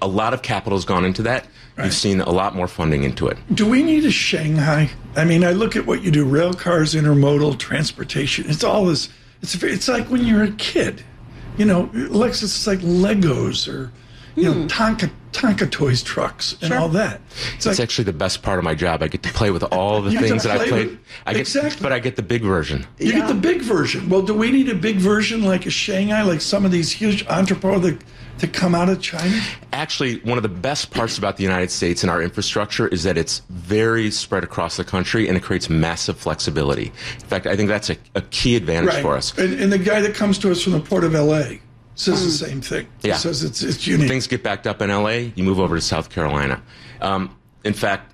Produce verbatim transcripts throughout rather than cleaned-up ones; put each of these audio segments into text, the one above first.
a lot of capital has gone into that. Right. You've seen a lot more funding into it. Do we need a Shanghai? I mean, I look at what you do, rail cars, intermodal, transportation. It's all this, it's it's like when you're a kid. You know, Lexus is like Legos or, you hmm. know, Tonka Tonka Toys trucks and sure. all that. It's, it's like, actually the best part of my job. I get to play with all the things that I played. With, I get, exactly. But I get the big version. You yeah. get the big version. Well, do we need a big version like a Shanghai, like some of these huge entrepreneurs that, that come out of China? Actually, one of the best parts about the United States and our infrastructure is that it's very spread across the country, and it creates massive flexibility. In fact, I think that's a, a key advantage right. for us. And, and the guy that comes to us from the Port of L A says mm. the same thing. Yeah. He says it's, it's unique. Things get backed up in L A, you move over to South Carolina. Um, in fact,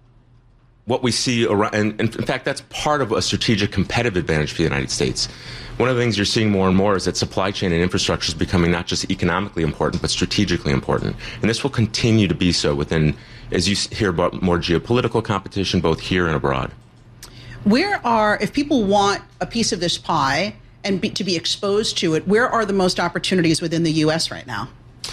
what we see around, and, and in fact, that's part of a strategic competitive advantage for the United States. One of the things you're seeing more and more is that supply chain and infrastructure is becoming not just economically important, but strategically important. And this will continue to be so within, as you hear about more geopolitical competition, both here and abroad. Where are, if people want a piece of this pie and be, to be exposed to it, where are the most opportunities within the U S right now?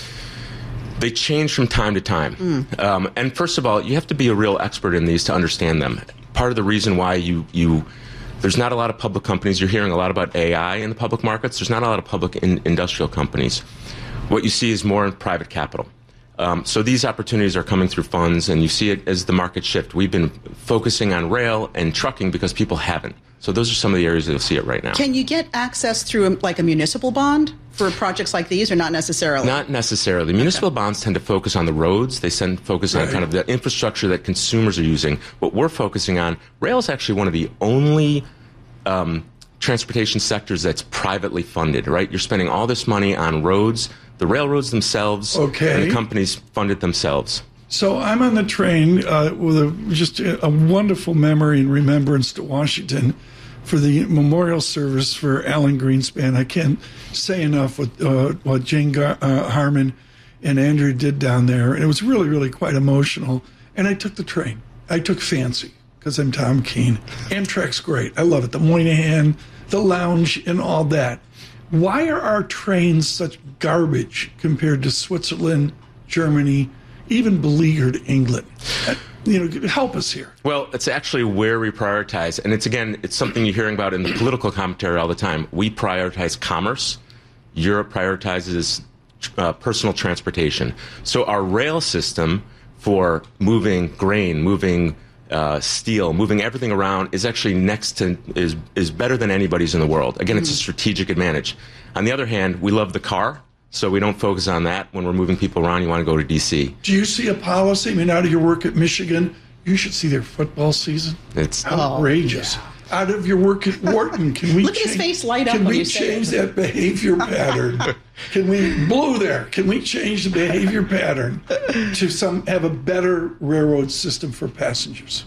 They change from time to time. Mm. Um, and first of all, you have to be a real expert in these to understand them. Part of the reason why you, you there's not a lot of public companies. You're hearing a lot about A I in the public markets. There's not a lot of public in, industrial companies. What you see is more in private capital. Um, so these opportunities are coming through funds, and you see it as the market shift. We've been focusing on rail and trucking because people haven't. So those are some of the areas that you'll see it right now. Can you get access through a, like a municipal bond for projects like these, or not necessarily? Not necessarily. Municipal okay. bonds tend to focus on the roads. They tend to focus on right. kind of the infrastructure that consumers are using. What we're focusing on, rail is actually one of the only um, transportation sectors that's privately funded, right? You're spending all this money on roads, the railroads themselves, okay. and the companies fund it themselves. So I'm on the train uh, with a, just a, a wonderful memory and remembrance to Washington for the memorial service for Alan Greenspan. I can't say enough what, uh, what Jane Gar- uh, Harmon and Andrew did down there. And it was really, really quite emotional. And I took the train. I took fancy because I'm Tom Keene. Amtrak's great. I love it. The Moynihan, the lounge, and all that. Why are our trains such garbage compared to Switzerland, Germany, even beleaguered England? Uh, you know, help us here. Well, it's actually where we prioritize. And it's, again, it's something you're hearing about in the political commentary all the time. We prioritize commerce. Europe prioritizes uh, personal transportation. So our rail system for moving grain, moving uh, steel, moving everything around is actually next to, is, is better than anybody's in the world. Again, mm. it's a strategic advantage. On the other hand, we love the car. So we don't focus on that. When we're moving people around, you want to go to D C. Do you see a policy? I mean, out of your work at Michigan, you should see their football season. It's outrageous. Oh, yeah. Out of your work at Wharton, can we look change, at his face light up can when we you say change it. that behavior pattern? Can we blow there? Can we change the behavior pattern to some have a better railroad system for passengers?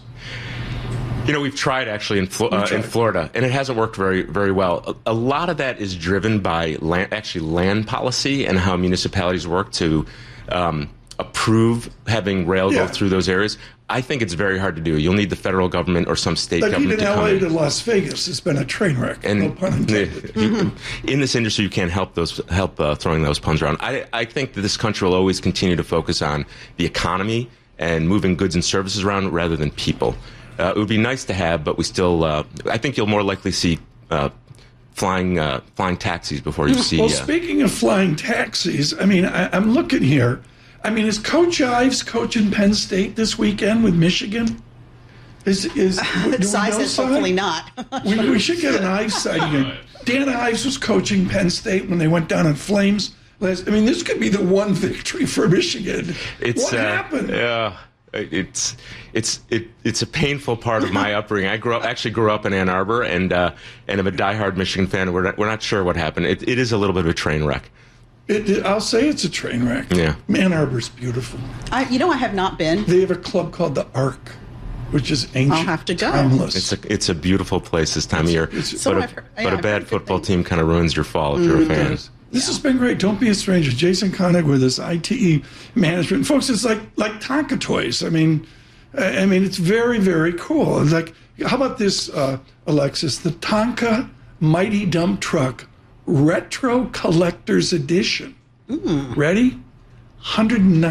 You know, we've tried actually in, Flo- uh, in Florida, and it hasn't worked very, very well. A, a lot of that is driven by land, actually land policy and how municipalities work to um, approve having rail yeah. go through those areas. I think it's very hard to do. You'll need the federal government or some state like government to come L A in. to Las Vegas, it's been a train wreck. And no pun intended. You, in this industry, you can't help those help uh, throwing those puns around. I, I think that this country will always continue to focus on the economy and moving goods and services around rather than people. Uh, it would be nice to have, but we still. Uh, I think you'll more likely see uh, flying uh, flying taxis before you see. Well, uh, speaking of flying taxis, I mean, I, I'm looking here. I mean, is Coach Ives coaching Penn State this weekend with Michigan? Is is uh, Cy says hopefully not. we, we should get an Ives sighting. Dan Ives was coaching Penn State when they went down in flames. Last, I mean, this could be the one victory for Michigan. It's, what uh, happened? Yeah. It's it's it, it's a painful part of my upbringing. I grew up actually grew up in Ann Arbor, and uh, and I'm a diehard Michigan fan. We're not, we're not sure what happened. It, it is a little bit of a train wreck. It, it, I'll say it's a train wreck. Yeah, Ann Arbor's beautiful. I, you know, I have not been. They have a club called the Ark, which is ancient. I'll have to go. Timeless. It's a it's a beautiful place this time it's, of year. It's, but so a, I've heard, but yeah, a bad football team kind of ruins your fall if mm, you're a fan. Does. This yeah. has been great. Don't be a stranger. Jason Koenig with us, I T E management. Folks, it's like like Tonka toys. I mean, I mean, it's very, very cool. It's like, how about this, uh, Alexis? The Tonka Mighty Dump Truck Retro Collector's Edition. Mm. Ready? one hundred nine